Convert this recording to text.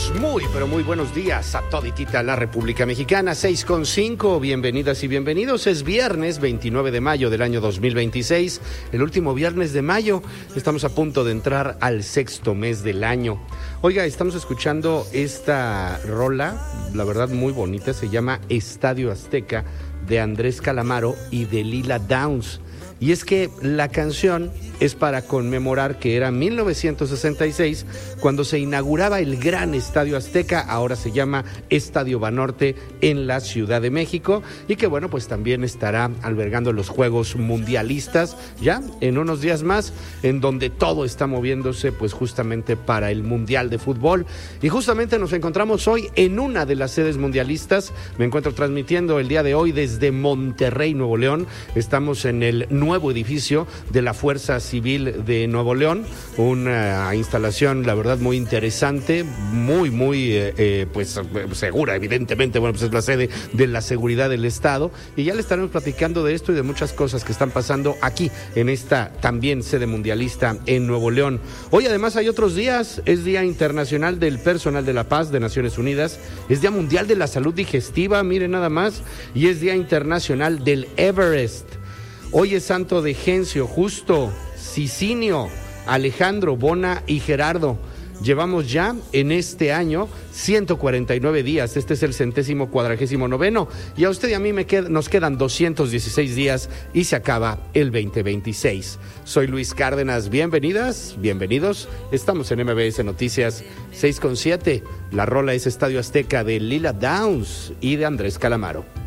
Saludos, muy pero muy buenos días a toditita la República Mexicana, 6:05, bienvenidas y bienvenidos. Es viernes 29 de mayo del año 2026, el último viernes de mayo. Estamos a punto de entrar al sexto mes del año. Oiga, estamos escuchando esta rola, la verdad muy bonita, se llama Estadio Azteca, de Andrés Calamaro y de Lila Downs. Y es que la canción es para conmemorar que era 1966 cuando se inauguraba el gran Estadio Azteca, ahora se llama Estadio Banorte en la Ciudad de México, y que bueno, pues también estará albergando los Juegos Mundialistas ya en unos días más, en donde todo está moviéndose pues justamente para el Mundial de Fútbol. Y justamente nos encontramos hoy en una de las sedes mundialistas. Me encuentro transmitiendo el día de hoy desde Monterrey, Nuevo León. Estamos en el nuevo edificio de la Fuerza Civil de Nuevo León, una instalación la verdad muy interesante, muy pues segura, evidentemente. Bueno, pues es la sede de la seguridad del Estado, y ya le estaremos platicando de esto y de muchas cosas que están pasando aquí en esta también sede mundialista en Nuevo León. Hoy además hay otros días: es Día Internacional del Personal de la Paz de Naciones Unidas, es Día Mundial de la Salud Digestiva, miren nada más, y es Día Internacional del Everest. Hoy es santo de Gencio, Justo, Cicinio, Alejandro, Bona y Gerardo. Llevamos ya en este año 149 días, este es el 149º, y a usted y a mí nos quedan 216 días y se acaba el 2026. Soy Luis Cárdenas, bienvenidas, bienvenidos, estamos en MBS Noticias 6:7, la rola es Estadio Azteca de Lila Downs y de Andrés Calamaro.